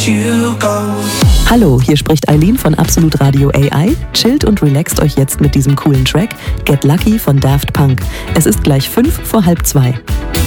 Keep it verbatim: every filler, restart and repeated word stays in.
you go. Hallo, hier spricht Eileen von Absolut Radio A I. Chillt und relaxt euch jetzt mit diesem coolen Track Get Lucky von Daft Punk. Es ist gleich fünf vor halb zwei.